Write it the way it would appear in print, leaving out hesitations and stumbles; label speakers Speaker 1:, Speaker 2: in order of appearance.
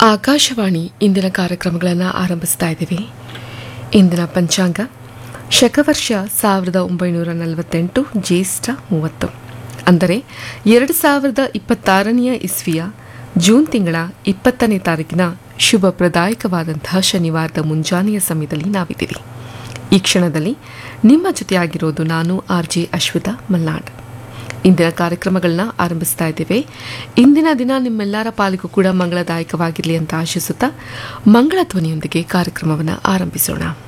Speaker 1: ಆಕಾಶವಾಣಿ ಇಂದಿನ ಕಾರ್ಯಕ್ರಮಗಳನ್ನು ಆರಂಭಿಸ್ತಾ ಇದ್ದೀವಿ. ಇಂದಿನ ಪಂಚಾಂಗ ಶಕವರ್ಷ 1948 ಜ್ಯೇಷ್ಠ 30 ಅಂದರೆ 2026 ಇಸ್ವಿಯ ಜೂನ್ ತಿಂಗಳ 20ನೇ ತಾರೀಕಿನ ಶುಭ ಪ್ರದಾಯಕವಾದಂತಹ ಶನಿವಾರದ ಮುಂಜಾನೆಯ ಸಮಯದಲ್ಲಿ ನಾವಿದ್ದೀವಿ. ಈ ಕ್ಷಣದಲ್ಲಿ ನಿಮ್ಮ ಜೊತೆಯಾಗಿರೋದು ನಾನು RJ ಅಶ್ವಿತಾ ಮಲ್ನಾಡ್. ಇಂದಿನ ಕಾರ್ಯಕ್ರಮಗಳನ್ನ ಆರಂಭಿಸ್ತಾ ಇದ್ದೇವೆ. ಇಂದಿನ ದಿನ ನಿಮ್ಮೆಲ್ಲರ ಪಾಲಿಗೂ ಕೂಡ ಮಂಗಳದಾಯಕವಾಗಿರಲಿ ಅಂತ ಆಶಿಸುತ್ತಾ ಮಂಗಳ ಧ್ವನಿಯೊಂದಿಗೆ ಕಾರ್ಯಕ್ರಮವನ್ನು ಆರಂಭಿಸೋಣ.